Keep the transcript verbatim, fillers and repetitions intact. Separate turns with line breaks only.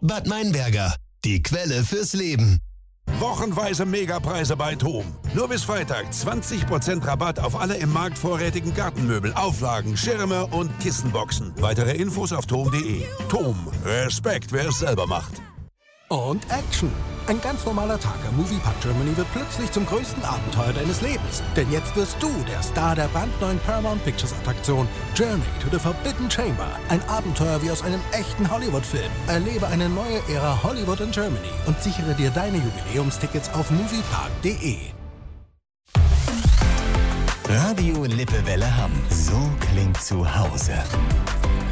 Bad Meinberger, die Quelle fürs Leben.
Wochenweise Megapreise bei TOM. Nur bis Freitag zwanzig Prozent Rabatt auf alle im Markt vorrätigen Gartenmöbel, Auflagen, Schirme und Kissenboxen. Weitere Infos auf tom punkt de. TOM. Respekt, wer es selber macht.
Und Action. Ein ganz normaler Tag am Moviepark Germany wird plötzlich zum größten Abenteuer deines Lebens. Denn jetzt wirst du der Star der brandneuen Paramount Pictures Attraktion Journey to the Forbidden Chamber. Ein Abenteuer wie aus einem echten Hollywood-Film. Erlebe eine neue Ära Hollywood in Germany und sichere dir deine Jubiläumstickets auf moviepark punkt de.
Radio Lippewelle Hamm. So klingt zu Hause.